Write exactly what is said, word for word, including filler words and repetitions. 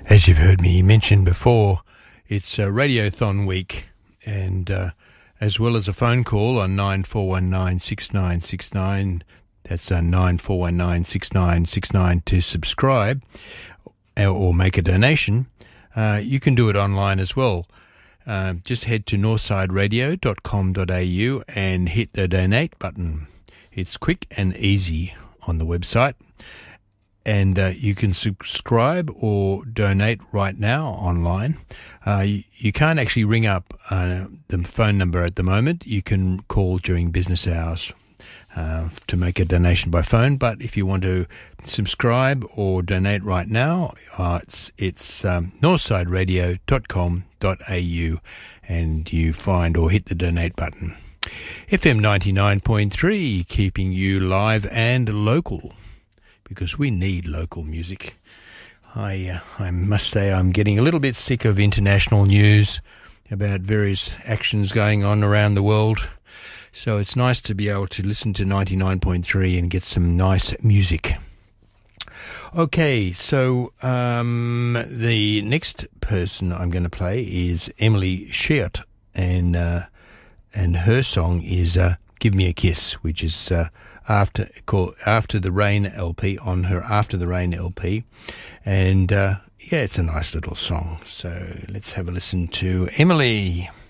As you've heard me mention before, it's uh, Radiothon week, and uh, as well as a phone call on nine four one nine, six nine six nine, that's uh, nine four one nine, six nine six nine to subscribe or make a donation, uh, you can do it online as well. Uh, just head to northside radio dot com dot a u and hit the donate button. It's quick and easy on the website. And uh, you can subscribe or donate right now online. Uh, you, you can't actually ring up uh, the phone number at the moment. You can call during business hours uh, to make a donation by phone. But if you want to subscribe or donate right now, uh, it's, it's um, northside radio dot com dot a u, and you find or hit the donate button. F M ninety-nine point three, keeping you live and local, because we need local music. I uh, I must say I'm getting a little bit sick of international news about various actions going on around the world. So it's nice to be able to listen to ninety-nine point three and get some nice music. Okay, so um, the next person I'm going to play is Emily Sheart, and uh, and her song is uh, "Give Me a Kiss," which is Uh, after called After the Rain L P, on her After the Rain L P. And uh, yeah, it's a nice little song. So let's have a listen to Emily.